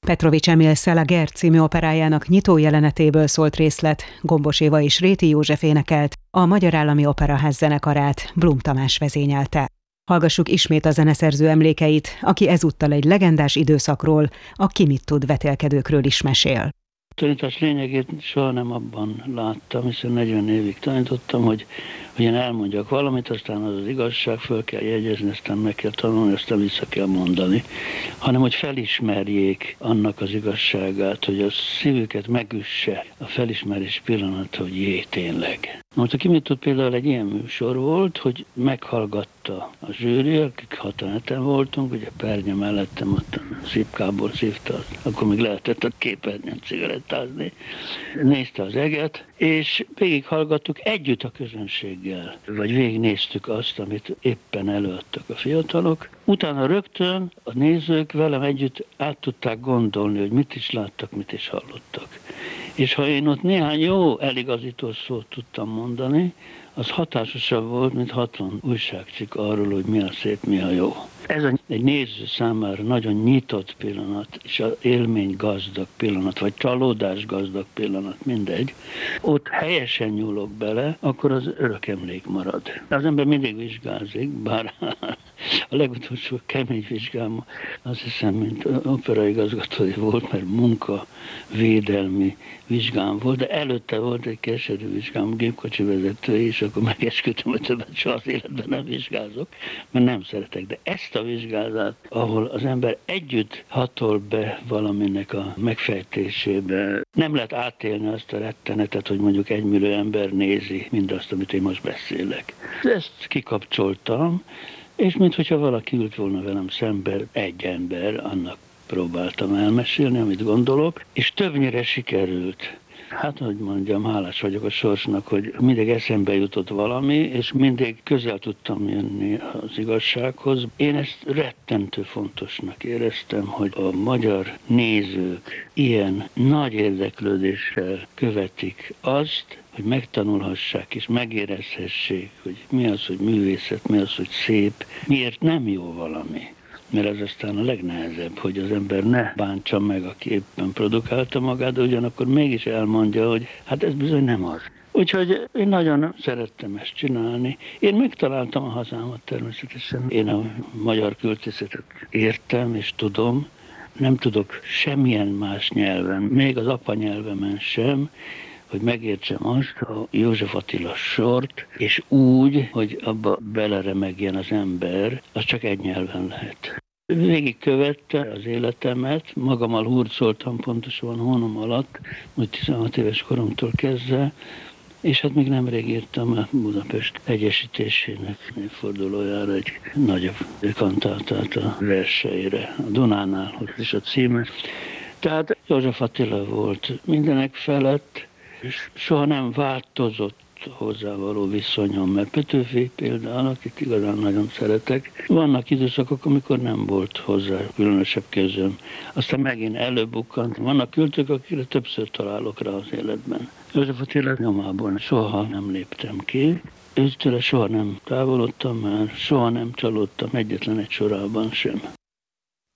Petrovics Emil Szalager című operájának nyitó jelenetéből szólt részlet, Gombos Éva és Réti József énekelt, a Magyar Állami Operaház zenekarát Blum Tamás vezényelte. Hallgassuk ismét a zeneszerző emlékeit, aki ezúttal egy legendás időszakról, a Ki mit tud vetélkedőkről is mesél. Tanítás lényegét soha nem abban láttam, hiszen 40 évig tanítottam, hogy én elmondjak valamit, aztán az igazság, föl kell jegyezni, aztán meg kell tanulni, aztán vissza kell mondani, hanem hogy felismerjék annak az igazságát, hogy a szívüket megüsse a felismerés pillanat, hogy jé, tényleg. Most a Ki mit tud például egy ilyen műsor volt, hogy meghallgatta a zsűri, akik 6-7-en voltunk, ugye Pernye mellettem ott szívkából szívta, akkor még lehetett a képernyőn cigarettázni, nézte az eget, és végighallgattuk együtt a közönséggel, vagy végignéztük azt, amit éppen előadtak a fiatalok. Utána rögtön a nézők velem együtt át tudták gondolni, hogy mit is láttak, mit is hallottak. És ha én ott néhány jó eligazító szót tudtam mondani, az hatásosabb volt, mint 60 újságcikk arról, hogy mi a szép, mi a jó. Ez egy néző számára nagyon nyitott pillanat, és az élmény gazdag pillanat, vagy csalódás gazdag pillanat, mindegy. Ott helyesen nyúlok bele, akkor az örök emlék marad. Az ember mindig vizsgázik, bár a legutolsó kemény vizsgám, azt hiszem, mint operaigazgatói volt, mert munkavédelmi vizsgám volt, de előtte volt egy keserű vizsgám, gépkocsi vezető, és akkor megesküdtem, hogy többet soha az életben nem vizsgázok, mert nem szeretek. De ezt a vizsgázat, ahol az ember együtt hatol be valaminek a megfejtésébe, nem lehet átélni azt a rettenetet, hogy mondjuk 1 millió ember nézi mindazt, amit én most beszélek. Ezt kikapcsoltam, és minthogyha valaki ült volna velem szemben, egy ember, annak próbáltam elmesélni, amit gondolok, és többnyire sikerült. Hát, hogy mondjam, hálás vagyok a sorsnak, hogy mindig eszembe jutott valami, és mindig közel tudtam jönni az igazsághoz. Én ezt rettentő fontosnak éreztem, hogy a magyar nézők ilyen nagy érdeklődéssel követik azt, hogy megtanulhassák és megérezhessék, hogy mi az, hogy művészet, mi az, hogy szép, miért nem jó valami. Mert ez aztán a legnehezebb, hogy az ember ne bántsa meg, aki éppen produkálta magát, de ugyanakkor mégis elmondja, hogy hát ez bizony nem az. Úgyhogy én nagyon szerettem ezt csinálni. Én megtaláltam a hazámat természetesen. Én a magyar költészetet értem és tudom. Nem tudok semmilyen más nyelven, még az apanyelvemen sem, hogy megértsem azt, a József Attila sort, és úgy, hogy abba beleremegjen az ember, az csak egy nyelven lehet. Végigkövette az életemet, magammal hurcoltam pontosan hónom alatt, hogy 16 éves koromtól kezdve, és hát még nemrég írtam a Budapest egyesítésének évfordulójára egy nagyobb kantátát a verseire, a Dunánál, hogy is a címe. Tehát József Attila volt mindenek felett, és soha nem változott hozzávaló viszonyom, mert Petőfi például, akit igazán nagyon szeretek, vannak időszakok, amikor nem volt hozzá különösebb közöm. Aztán megint előbukkant. Vannak költők, akikre többször találok rá az életben. József Attila nyomából soha nem léptem ki, őtől soha nem távolodtam már, soha nem csalódtam egyetlen egy sorában sem.